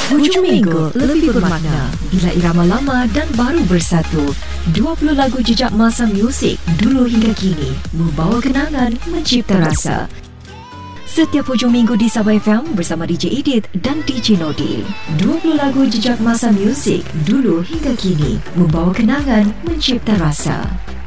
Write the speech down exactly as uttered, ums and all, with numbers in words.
Hujung minggu lebih bermakna bila irama lama dan baru bersatu. dua puluh lagu jejak masa muzik dulu hingga kini membawa kenangan, mencipta rasa. Setiap hujung minggu di Sabah F M bersama D J Edith dan D J Nodil. dua puluh lagu jejak masa muzik dulu hingga kini membawa kenangan, mencipta rasa.